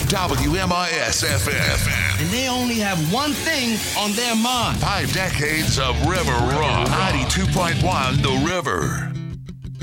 WMIS FM. And they only have one thing on their mind. 5 decades of River Rock. 92.1 The River.